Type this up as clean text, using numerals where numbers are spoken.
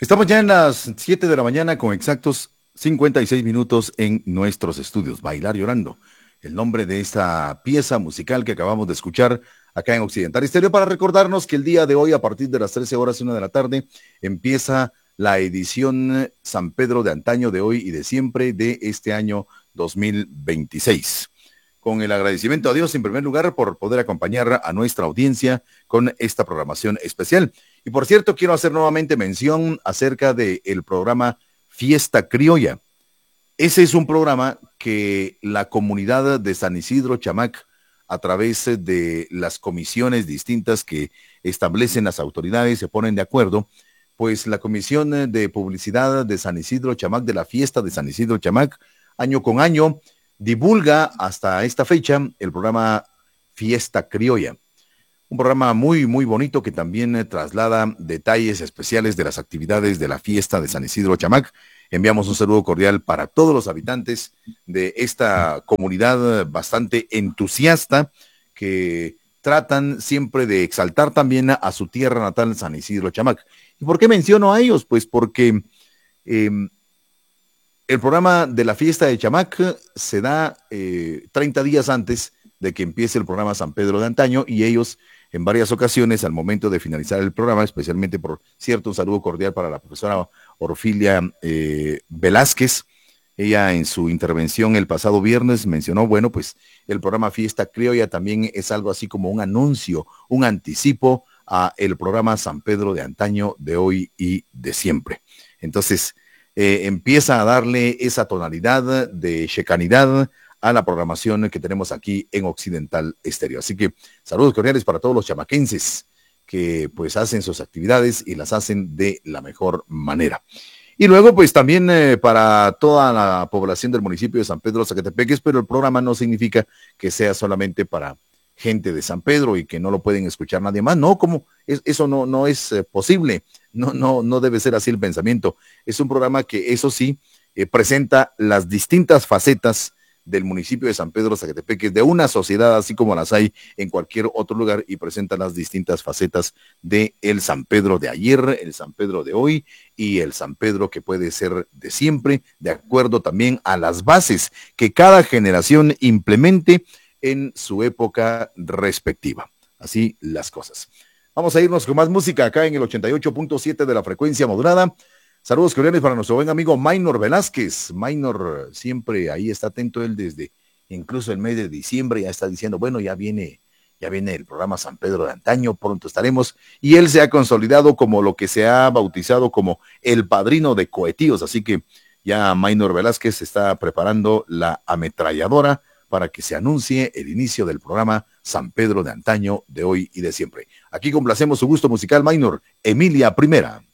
Estamos ya en las 7 de la mañana con exactos 56 minutos en nuestros estudios. Bailar llorando. El nombre de esta pieza musical que acabamos de escuchar acá en Occidental Estéreo para recordarnos que el día de hoy a partir de las 13 horas y 1 de la tarde empieza la edición San Pedro de antaño de hoy y de siempre de este año 2026. Con el agradecimiento a Dios en primer lugar por poder acompañar a nuestra audiencia con esta programación especial. Y por cierto, quiero hacer nuevamente mención acerca del programa Fiesta Criolla. Ese es un programa que la comunidad de San Isidro Chamac, a través de las comisiones distintas que establecen las autoridades, se ponen de acuerdo, pues la Comisión de Publicidad de San Isidro Chamac, de la Fiesta de San Isidro Chamac, año con año, divulga hasta esta fecha el programa Fiesta Criolla. Un programa muy, muy bonito que también traslada detalles especiales de las actividades de la fiesta de San Isidro Chamac. Enviamos un saludo cordial para todos los habitantes de esta comunidad bastante entusiasta que tratan siempre de exaltar también a su tierra natal, San Isidro Chamac. ¿Y por qué menciono a ellos? Pues porque el programa de la fiesta de Chamac se da 30 días antes de que empiece el programa San Pedro de antaño y ellos en varias ocasiones al momento de finalizar el programa, especialmente por cierto, un saludo cordial para la profesora Orfilia Velázquez. Ella en su intervención el pasado viernes mencionó, bueno, pues el programa Fiesta Criolla también es algo así como un anuncio, un anticipo a el programa San Pedro de antaño de hoy y de siempre. Entonces, empieza a darle esa tonalidad de checanidad a la programación que tenemos aquí en Occidental Estéreo. Así que saludos cordiales para todos los chamaquenses que pues hacen sus actividades y las hacen de la mejor manera. Y luego pues también para toda la población del municipio de San Pedro Zacatepeques, pero el programa no significa que sea solamente para gente de San Pedro y que no lo pueden escuchar nadie más. No, como eso no es posible. No debe ser así el pensamiento. Es un programa que eso sí presenta las distintas facetas del municipio de San Pedro Zacatepeques, de una sociedad así como las hay en cualquier otro lugar y presenta las distintas facetas de el San Pedro de ayer, el San Pedro de hoy y el San Pedro que puede ser de siempre, de acuerdo también a las bases que cada generación implemente en su época respectiva. Así las cosas. Vamos a irnos con más música acá en el 88.7 de la frecuencia modulada. Saludos cordiales para nuestro buen amigo Maynor Velázquez. Maynor siempre ahí está atento, él desde incluso el mes de diciembre ya está diciendo, bueno, ya viene el programa San Pedro de antaño, pronto estaremos, y él se ha consolidado como lo que se ha bautizado como el padrino de cohetíos, así que ya Maynor Velázquez está preparando la ametralladora para que se anuncie el inicio del programa San Pedro de antaño de hoy y de siempre. Aquí complacemos su gusto musical, Maynor, Emilia Primera.